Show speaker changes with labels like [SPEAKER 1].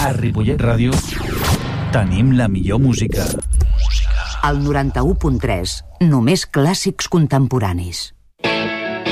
[SPEAKER 1] A Ripollet Ràdio tenim la millor música.
[SPEAKER 2] Al 91.3, només clàssics contemporanis.